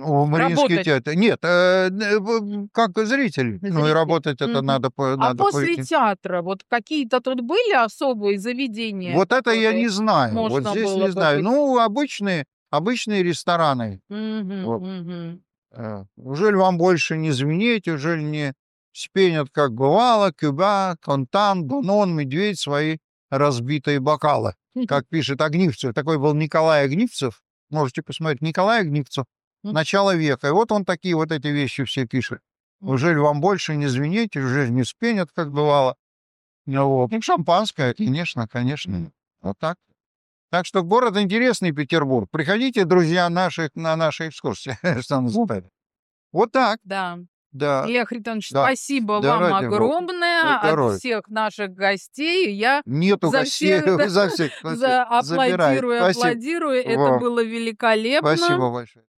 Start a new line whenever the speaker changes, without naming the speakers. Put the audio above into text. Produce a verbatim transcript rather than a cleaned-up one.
О, Мариинский
Работать.
театр. Нет, э, н в как зритель. Ну и
Зритель.
работать это
Мгм.
надо по
А
надо
после
пойти.
театра вот какие-то тут были особые заведения,
Вот это я
которые
не знаю. Вот
можно
здесь
было
не
бы
знаю.
посетить?
Ну, обычные обычные рестораны.
Мгм,
Вот.
мгм.
Э, ужели вам больше не звенеть, ужели не вспенят, как бывало, кюба, контан, бонон, медведь свои разбитые бокалы. Как пишет Огнивцев. Такой был Николай Огнивцев. Можете посмотреть. Николай Огнивцев.
М.
Начало века. И вот он такие вот эти вещи все пишет.
М.
Ужели вам больше не звенеть, ужели не вспенят, как бывало. Ну вот. Ну, шампанское, конечно, конечно. Вот так. Так что город интересный, Петербург. Приходите, друзья, наши на наши экскурсии, что называется. Вот так.
Да.
Да.
Илья Харитонович,
Да.
спасибо
Да
вам
ради бога.
огромное
На
от
здоровье.
всех наших гостей. Я
Нету
за
гостей.
всех, да,
За всех. Спасибо.
за
Забирай.
аплодирую,
Спасибо.
аплодирую. Это
Во.
было великолепно.
Спасибо большое.